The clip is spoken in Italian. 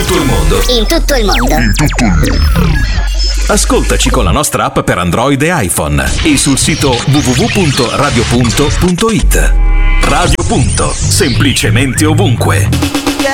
tutto il mondo. In tutto il mondo. Ascoltaci con la nostra app per Android e iPhone e sul sito www.radio.it. Radio Punto, semplicemente ovunque.